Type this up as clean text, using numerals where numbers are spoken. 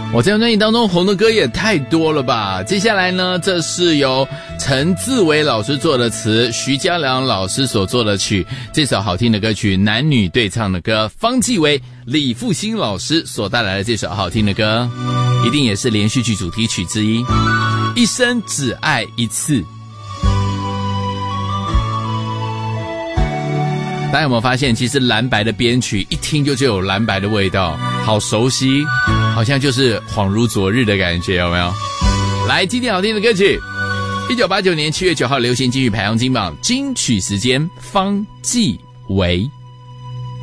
我这张专辑当中红的歌也太多了吧。接下来呢，这是由陈自伟老师做的词，徐嘉良老师所做的曲。这首好听的歌曲，男女对唱的歌，方季韦、李复兴老师所带来的这首好听的歌，一定也是连续剧主题曲之一，一生只爱一次。大家有没有发现，其实蓝白的编曲一听就有蓝白的味道，好熟悉，好像就是恍如昨日的感觉，有没有？来，今天好听的歌曲，1989年7月9号流行金曲排行金榜金曲时间，方季韦。